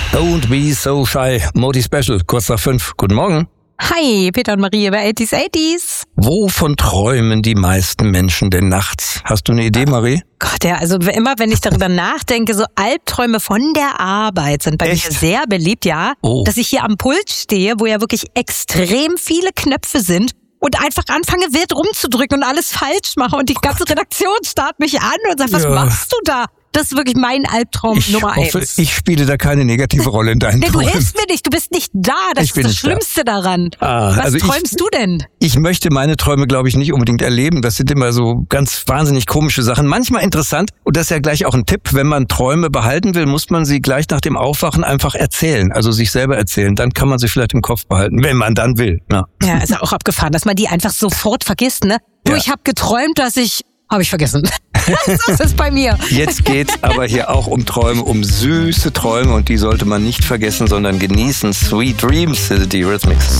Don't be so shy. Modi Special, kurz nach 5. Guten Morgen. Hi, Peter und Marie bei 80s. Wovon träumen die meisten Menschen denn nachts? Hast du eine Idee, Marie? Gott, ja, also immer wenn ich darüber nachdenke, so Albträume von der Arbeit sind bei mir sehr beliebt, ja. Oh. Dass ich hier am Pult stehe, wo ja wirklich extrem viele Knöpfe sind und einfach anfange wild rumzudrücken und alles falsch mache und die ganze Redaktion starrt mich an und sagt, was machst du da? Das ist wirklich mein Albtraum Nummer 1. Ich spiele da keine negative Rolle in deinen Träumen. Du hilfst mir nicht, du bist nicht da, das ist das Schlimmste daran. Was träumst du denn? Ich möchte meine Träume, glaube ich, nicht unbedingt erleben. Das sind immer so ganz wahnsinnig komische Sachen. Manchmal interessant, und das ist ja gleich auch ein Tipp, wenn man Träume behalten will, muss man sie gleich nach dem Aufwachen einfach erzählen, also sich selber erzählen. Dann kann man sie vielleicht im Kopf behalten, wenn man dann will. Ja, ist ja auch abgefahren, dass man die einfach sofort vergisst, ne? Du, ich habe geträumt, dass ich... Habe ich vergessen. So ist es bei mir. Jetzt geht's aber hier auch um Träume, um süße Träume, und die sollte man nicht vergessen, sondern genießen. Sweet Dreams, die Eurythmics.